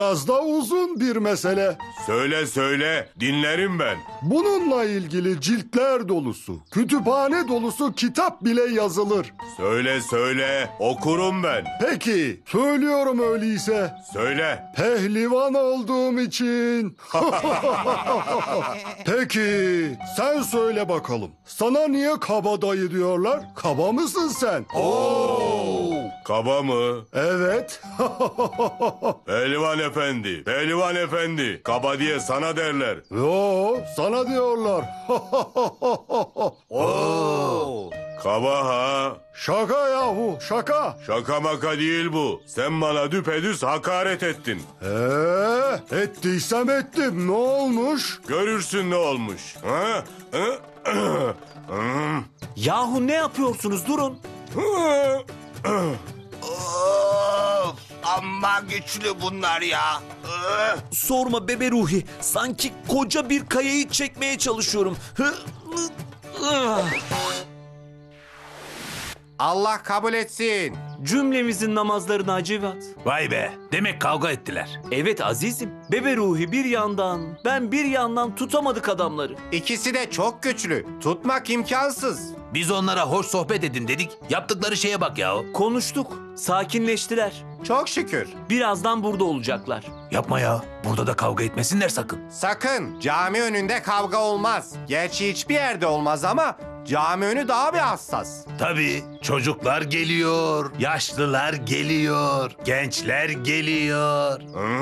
biraz da uzun bir mesele. Söyle söyle, dinlerim ben. Bununla ilgili ciltler dolusu, kütüphane dolusu kitap bile yazılır. Söyle söyle, okurum ben. Peki, söylüyorum öyleyse. Söyle. Pehlivan olduğum için. Peki, sen söyle bakalım. Sana niye kabadayı diyorlar? Kaba mısın sen? Kaba mı? Evet. Pehlivan efendi, pehlivan efendi. Kaba diye sana derler. Yo, sana diyorlar. Kaba ha? Şaka yahu, şaka. Şaka maka değil bu. Sen bana düpedüz hakaret ettin. Ettiysem ettim. Ne olmuş? Görürsün ne olmuş. Ha? Yahu ne yapıyorsunuz? Durun. Of, amma güçlü bunlar ya. Sorma bebe Ruhi. Sanki koca bir kayayı çekmeye çalışıyorum. Allah kabul etsin. Cümlemizin namazlarını Hacivat. Vay be, demek kavga ettiler. Evet azizim. Bebe Ruhi bir yandan, ben bir yandan tutamadık adamları. İkisi de çok güçlü. Tutmak imkansız. Biz onlara hoş sohbet edin dedik. Yaptıkları şeye bak ya. Konuştuk. Sakinleştiler. Çok şükür. Birazdan burada olacaklar. Yapma ya. Burada da kavga etmesinler sakın. Sakın cami önünde kavga olmaz. Gerçi hiçbir yerde olmaz ama cami önü daha bir hassas. Tabii çocuklar geliyor, yaşlılar geliyor, gençler geliyor.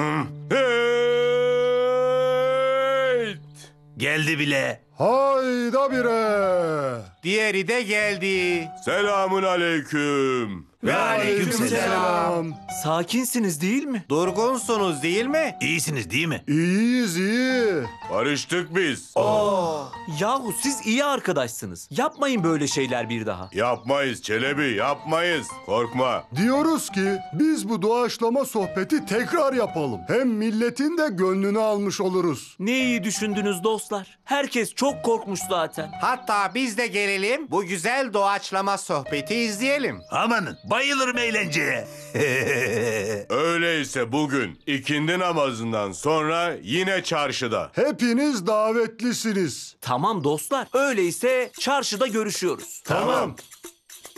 Hey! Geldi bile. Hayda bire. Diğeri de geldi. Selamun aleyküm. Ve aleykümselam. Sakinsiniz değil mi? Durgunsunuz değil mi? İyisiniz değil mi? İyiyiz iyi. Barıştık biz. Yahu siz iyi arkadaşsınız. Yapmayın böyle şeyler bir daha. Yapmayız Çelebi, yapmayız. Korkma. Diyoruz ki biz bu doğaçlama sohbeti tekrar yapalım. Hem milletin de gönlünü almış oluruz. Ne iyi düşündünüz dostlar. Herkes çok korkmuş zaten. Hatta biz de gelelim bu güzel doğaçlama sohbeti izleyelim. Amanın bayılırım eğlenceye. Öyleyse bugün ikindi namazından sonra yine çarşıda. Hepiniz davetlisiniz. Tamam dostlar. Öyleyse çarşıda görüşüyoruz. Tamam.